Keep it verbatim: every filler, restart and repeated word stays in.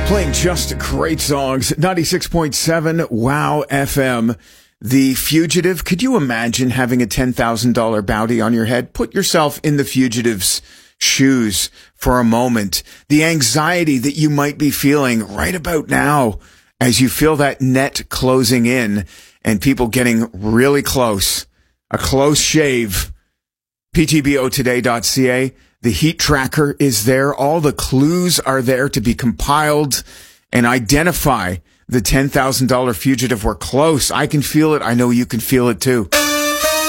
Playing just great songs. ninety-six point seven Wow F M. The Fugitive. Could you imagine having a ten thousand dollars bounty on your head? Put yourself in the fugitive's shoes for a moment. The anxiety that you might be feeling right about now as you feel that net closing in and people getting really close. A close shave. P T B O today dot C A. The heat tracker is there. All the clues are there to be compiled and identify the ten thousand dollars fugitive. We're close. I can feel it. I know you can feel it too.